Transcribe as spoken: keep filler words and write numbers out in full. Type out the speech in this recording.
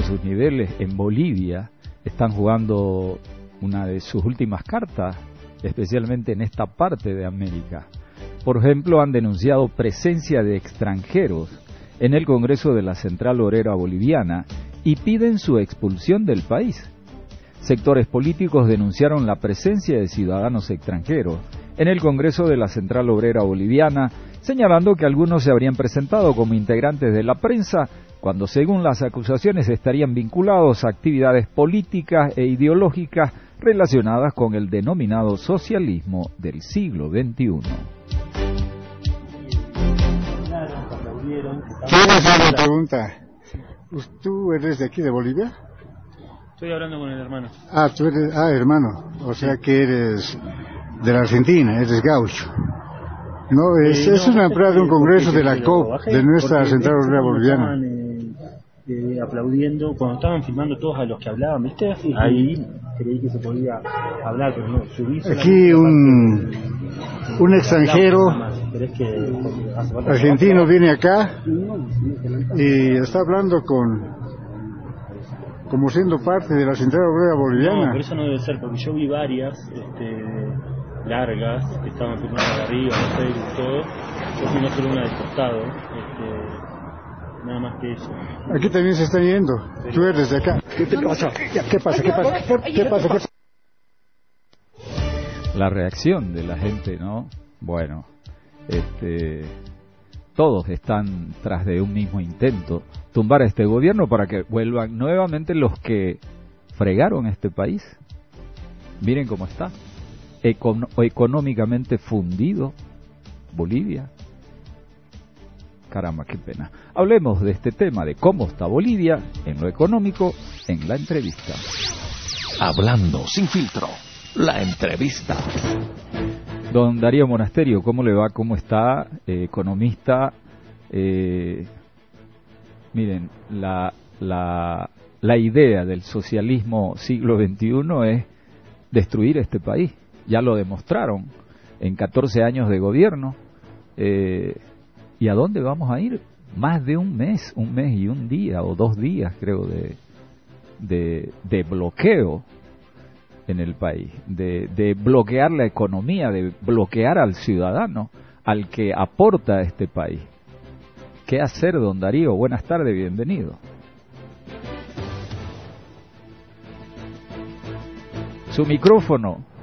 sus niveles en Bolivia están jugando una de sus últimas cartas, especialmente en esta parte de América. Por ejemplo, han denunciado presencia de extranjeros en el Congreso de la Central Obrera Boliviana y piden su expulsión del país. Sectores políticos denunciaron la presencia de ciudadanos extranjeros en el Congreso de la Central Obrera Boliviana, señalando que algunos se habrían presentado como integrantes de la prensa, cuando según las acusaciones estarían vinculados a actividades políticas e ideológicas relacionadas con el denominado socialismo del siglo veintiuno. Quiero hacer una pregunta. ¿Tú eres de aquí, de Bolivia? Estoy hablando con el hermano. Ah, tú eres, ah, hermano. O sea que eres de la Argentina, eres gaucho. No, es, eh, no, es una entrada de un congreso de la C O P, de nuestra Central Obrera Boliviana. Estaban, eh, eh, aplaudiendo, cuando estaban filmando todos a los que hablaban, ¿viste? Ahí creí que se podía hablar, pero no, subí. Aquí un, un extranjero argentino viene acá y está hablando con, como siendo parte de la Central Obrera Boliviana. No, pero eso no debe ser, porque yo vi varias, este, largas, que estaban filmadas de arriba, en Facebook, todo. Yo fui no solo una de costado, este, nada más que eso. Aquí también se están yendo. Pero tú eres de acá. ¿Qué te pasa? ¿Qué pasa? ¿Qué pasa? ¿Qué pasa? ¿Qué pasa? La reacción de la gente, ¿no? Bueno, este, todos están tras de un mismo intento, tumbar a este gobierno para que vuelvan nuevamente los que fregaron este país. Miren cómo está, Econ- económicamente fundido Bolivia. Caramba, qué pena. Hablemos de este tema, de cómo está Bolivia en lo económico, en la entrevista. Hablando sin filtro, la entrevista. Don Darío Monasterio, ¿cómo le va? ¿Cómo está? Eh, economista. Eh, miren, la, la, la idea del socialismo siglo veintiuno es destruir este país. Ya lo demostraron en catorce años de gobierno. Eh, ¿Y a dónde vamos a ir? Más de un mes, un mes y un día, o dos días, creo, de, de, de bloqueo en el país, de, de bloquear la economía, de bloquear al ciudadano, al que aporta a este país. ¿Qué hacer, don Darío? Buenas tardes, bienvenido. Su micrófono.